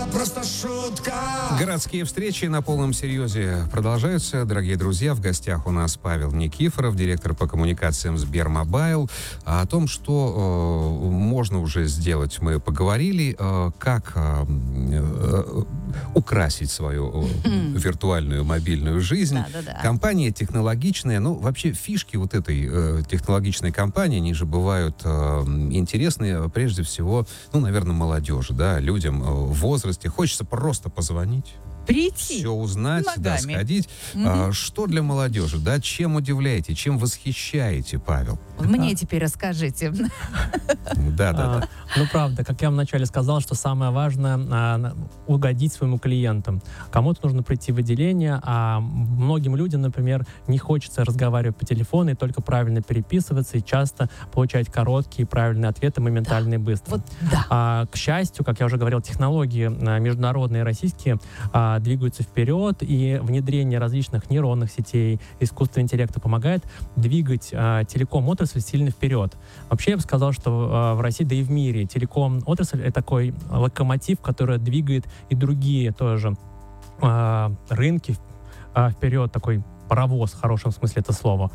просто шутка. Городские встречи на полном серьезе продолжаются. Дорогие друзья, в гостях у нас Павел Никифоров, директор по коммуникациям Сбермобайл. О том, что можно уже сделать, мы поговорили. Как украсить свою виртуальную мобильную жизнь. Да. Компания технологичная. Ну, вообще фишки вот этой технологичной компании, они же бывают интересны прежде всего, ну, наверное, молодежи, да, людям в возрасте. Хочется просто позвонить. Прийти. Все узнать, да, ногами. сходить. Что для молодежи, да? Чем удивляете, чем восхищаете, Павел? Мне теперь расскажите. Да. Ну, правда, как я вам вначале сказал, что самое важное угодить своему клиенту. Кому-то нужно прийти в отделение, а многим людям, например, не хочется разговаривать по телефону и только правильно переписываться и часто получать короткие правильные ответы моментально и быстро. Вот, да. К счастью, как я уже говорил, технологии международные и российские двигаются вперед, и внедрение различных нейронных сетей, искусственного интеллекта помогает двигать телеком-отрасль сильно вперед. Вообще, я бы сказал, что в России, да и в мире, телеком-отрасль — это такой локомотив, который двигает и другие тоже рынки вперед, такой паровоз в хорошем смысле этого слова.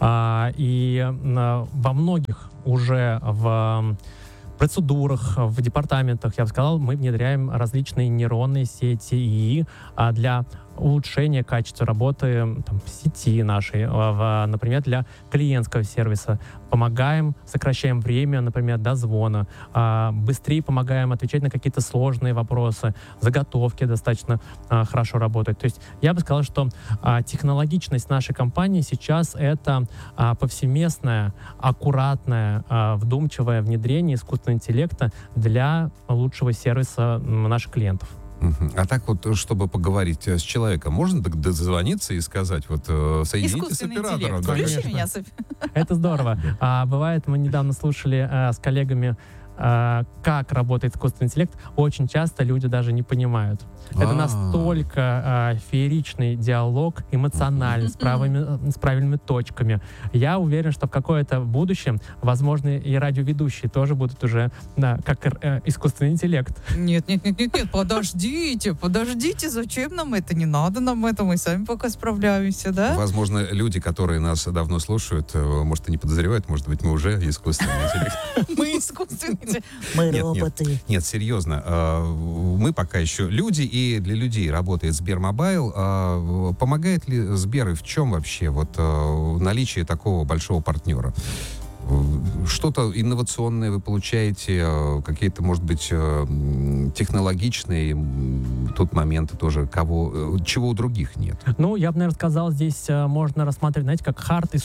И во многих уже в процедурах, в департаментах, я бы сказал, мы внедряем различные нейронные сети ИИ для улучшения качества работы сети нашей, например, для клиентского сервиса. Помогаем, сокращаем время, например, дозвона, быстрее помогаем отвечать на какие-то сложные вопросы, заготовки достаточно хорошо работают. То есть я бы сказал, что технологичность нашей компании сейчас — это повсеместное, аккуратное, вдумчивое внедрение искусственного интеллекта для лучшего сервиса наших клиентов. А так вот, чтобы поговорить с человеком, можно дозвониться и сказать, вот, соедините с оператором? Да, включи конечно. меня. Это здорово. Бывает, мы недавно слушали с коллегами, как работает искусственный интеллект. Очень часто люди даже не понимают. Это настолько фееричный диалог, эмоциональный, с правильными точками. Я уверен, что в какое-то будущем, возможно, и радиоведущие тоже будут уже как искусственный интеллект. Нет, подождите, зачем нам это? Не надо нам это, мы сами пока справляемся, да? Возможно, люди, которые нас давно слушают, может, и не подозревают, может быть, мы уже искусственный интеллект. Мы искусственный интеллект. Мы роботы. Нет, серьезно. Мы пока еще люди, и для людей работает Сбермобайл. Помогает ли Сбер и в чем вообще вот наличие такого большого партнера? Что-то инновационное вы получаете, какие-то, может быть, технологичные тут моменты тоже, чего у других нет? Ну, я бы, наверное, сказал, здесь можно рассматривать, знаете, как хард и